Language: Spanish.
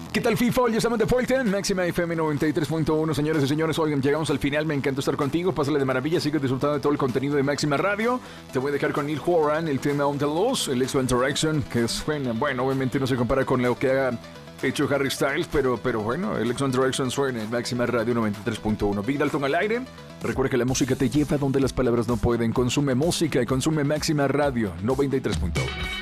¿Qué tal, FIFO? Ya estamos de vuelta en Máxima FM 93.1. Señores y señores, oigan, llegamos al final. Me encantó estar contigo. Pásale de maravilla. Sigue disfrutando de todo el contenido de Máxima Radio. Te voy a dejar con Neil Horan, el tema On The Loose, el Exo Interaction, que es, bueno, obviamente no se compara con lo que haga hecho Harry Styles, pero bueno, el Exo Interaction suena en Máxima Radio 93.1. Big Dalton al aire. Recuerda que la música te lleva donde las palabras no pueden. Consume música y consume Máxima Radio 93.1.